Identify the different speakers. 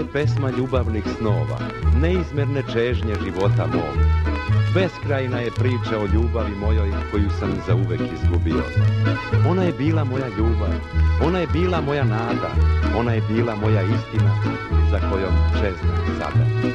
Speaker 1: je pesma ljubavnih snova, neizmjerne čežnje života mog. Beskrajna je priča o ljubavi mojoj koju sam zauvek izgubio. Ona je bila moja ljubav, ona je bila moja nada, ona je bila moja istina za kojom čeznem sada.